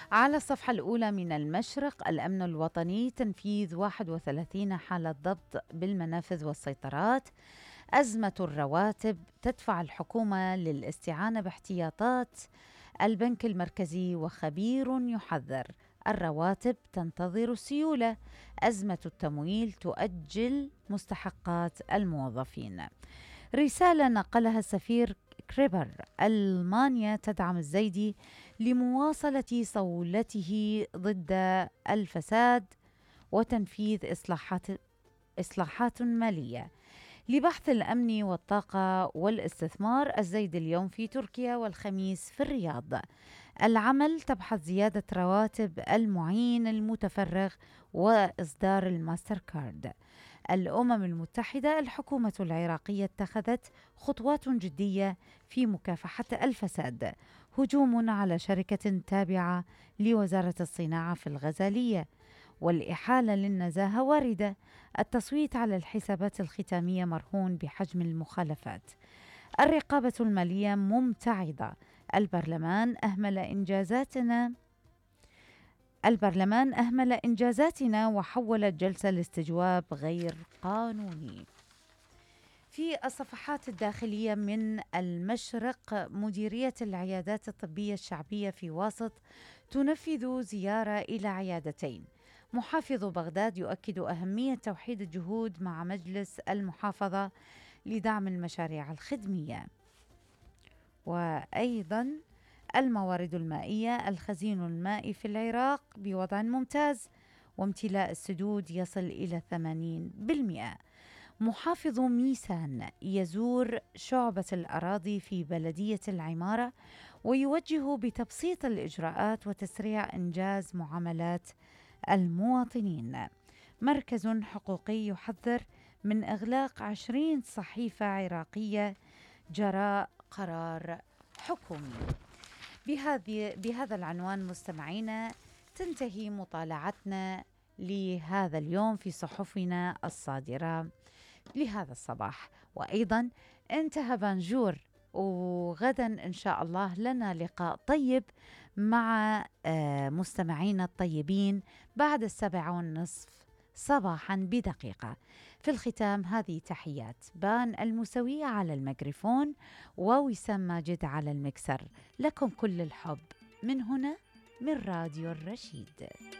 على الصفحة الأولى من المشرق: الأمن الوطني، تنفيذ 31 حالة ضبط بالمنافذ والسيطرات. أزمة الرواتب، تدفع الحكومة للاستعانة باحتياطات البنك المركزي، وخبير يحذر الرواتب تنتظر السيولة. أزمة التمويل تؤجل مستحقات الموظفين. رسالة نقلها السفير كريبر: ألمانيا تدعم الزيدي لمواصلة صولته ضد الفساد وتنفيذ إصلاحات مالية. لبحث الأمن والطاقة والاستثمار، الزيد اليوم في تركيا والخميس في الرياض. العمل تبحث زيادة رواتب المعين المتفرغ وإصدار الماستر كارد. الأمم المتحدة: الحكومة العراقية اتخذت خطوات جدية في مكافحة الفساد. هجوم على شركة تابعة لوزارة الصناعة في الغزالية. والإحالة للنزاهة واردة. التصويت على الحسابات الختامية مرهون بحجم المخالفات. الرقابة المالية ممتعضة. البرلمان أهمل إنجازاتنا وحول الجلسة لاستجواب غير قانوني. في الصفحات الداخلية من المشرق: مديرية العيادات الطبية الشعبية في واسط تنفذ زيارة إلى عيادتين. محافظ بغداد يؤكد أهمية توحيد الجهود مع مجلس المحافظة لدعم المشاريع الخدمية. وأيضا الموارد المائية: الخزين المائي في العراق بوضع ممتاز وامتلاء السدود يصل إلى 80%. محافظ ميسان يزور شعبة الأراضي في بلدية العمارة ويوجه بتبسيط الإجراءات وتسريع إنجاز معاملات المواطنين. مركز حقوقي يحذر من إغلاق 20 صحيفة عراقية جراء قرار حكومي. بهذا العنوان مستمعينا تنتهي مطالعتنا لهذا اليوم في صحفنا الصادرة لهذا الصباح. وأيضا انتهى بانجور، وغدا إن شاء الله لنا لقاء طيب مع مستمعينا الطيبين بعد 7:30 صباحا بدقيقة. في الختام هذه تحيات بان الموسوي على الميكروفون ووسام ماجد على المكسر. لكم كل الحب من هنا من راديو الرشيد.